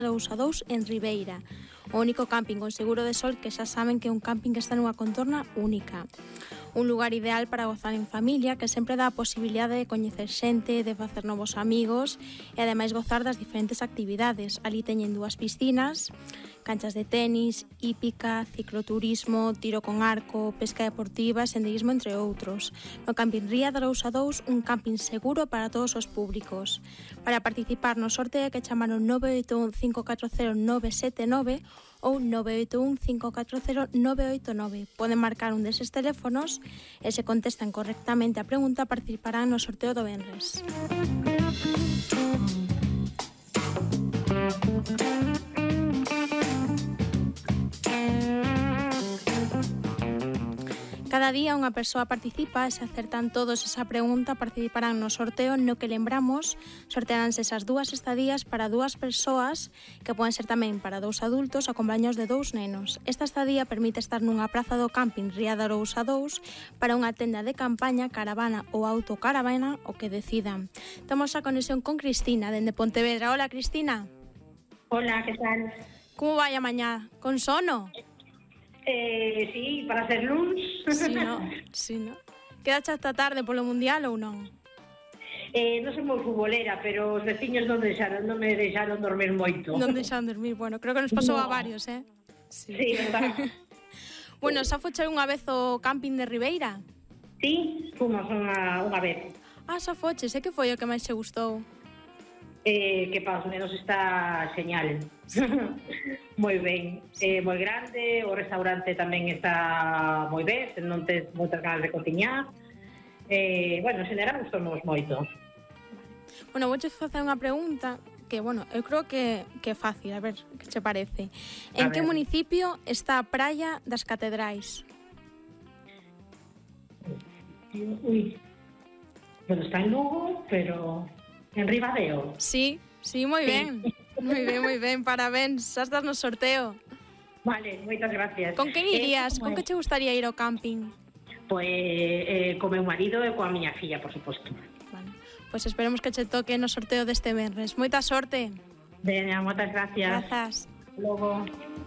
2 en Ribeira. O único camping con seguro de sol que xa saben que é un camping que está nunha contorna única. Un lugar ideal para gozar en familia que sempre dá a posibilidade de coñecer xente, de facer novos amigos e ademais gozar das diferentes actividades. Ali teñen 2 piscinas, canchas de tenis, hípica, cicloturismo, tiro con arco, pesca deportiva, senderismo, entre outros. No Camping Ría de Arousa 2, un camping seguro para todos os públicos. Para participar no sorteo que chamaron 981 540 979 ou 981 540 989. Poden marcar un deses teléfonos e se contestan correctamente a pregunta participarán no sorteo do venres. Cada día unha persoa participa e se acertan todos esa pregunta participarán no sorteo no que lembramos sortearánse esas 2 estadías para 2 persoas que poden ser tamén para 2 adultos acompañados de 2 nenos. Esta estadía permite estar nunha praza do camping Ría de Arousa 2 para unha tenda de campaña, caravana ou autocaravana, o que decidan. Temos a conexión con Cristina dende Pontevedra. Hola, Cristina. Hola, ¿qué tal? Como vai a mañá? Con sono? Sí, para ser luns. Sí, no. Quedache esta tarde polo Mundial ou non? Non son moi futbolera, pero os veciños non me deixaron dormir moito. Non deixaron dormir, bueno, creo que nos pasou a varios, Sí, verdad. Bueno, xa foche unha vez o camping de Ribeira? Sí, fomos unha vez. Xa foches, que foi o que máis che gustou? Que para os nenos está xeñal. Moi ben, moi grande, o restaurante tamén está moi ben, non tes moitas ganas de cociñar. Bueno, en general gustamos moito. Bueno, vouche facer unha pregunta que, bueno, eu creo que é fácil, a ver que che parece. En que municipio está a Praia das Catedrais? Ui, bueno, está en Lugo, pero en Ribadeo. Sí, moi ben. Moi ben, parabéns, xa estás no sorteo. Vale, moitas gracias. Con quen irías? Con que che gustaría ir ao camping? Pois co meu marido e coa miña filla, por suposto. Vale, pois esperemos que che toque no sorteo deste venres. Moita sorte. Veña, moitas gracias. Grazas. Logo.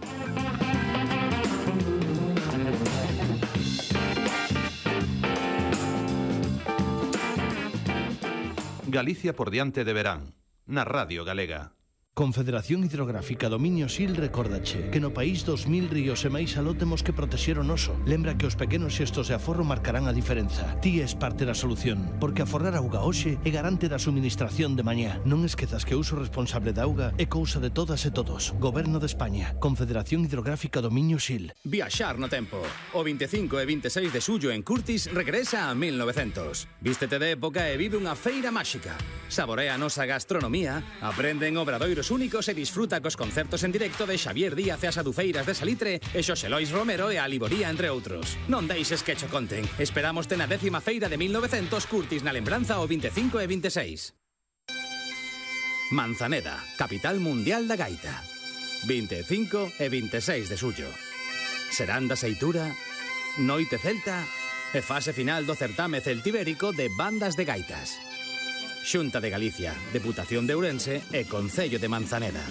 Galicia por diante de verán, na Radio Galega. Confederación Hidrográfica Dominio Sil recordache que no país 2000 ríos e máis aló temos que protexer o noso. Lembra que os pequenos xestos de aforro marcarán a diferenza. Ti és parte da solución, porque aforrar auga hoxe é garante da suministración de mañá. Non esquezas que o uso responsable da auga é cousa de todas e todos. Goberno de España, Confederación Hidrográfica Dominio Sil. Viaxar no tempo. O 25 e 26 de xullo en Curtis regresa a 1900. Vístete de época e vive unha feira máxica. Saborea a nosa gastronomía, aprende en obradoiros únicos e disfruta cos concertos en directo de Xavier Díaz e as Adufeiras de Salitre e Xosé Lois Romero e a Liboría, entre outros. Non deixes que cho conten. Esperámoste na 10ª feira de 1900 Curtis na lembranza o 25 e 26. Manzaneda, capital mundial da gaita. 25 e 26 de xullo. Serán da Seitura, noite celta e fase final do certame celtibérico de bandas de gaitas. Xunta de Galicia, Deputación de Ourense e Concello de Manzaneda.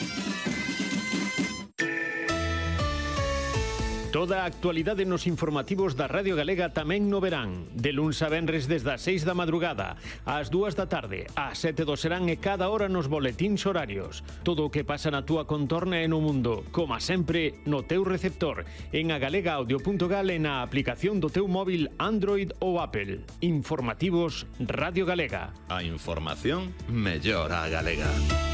Toda a actualidade nos informativos da Radio Galega tamén no verán. De luns a venres desde as 6 da madrugada, ás 2 da tarde, ás 7 do serán e cada hora nos boletíns horarios. Todo o que pasa na túa contorna e no mundo, como sempre, no teu receptor, en agalegaaudio.gal e na aplicación do teu móvil Android ou Apple. Informativos Radio Galega. A información mellora a galega.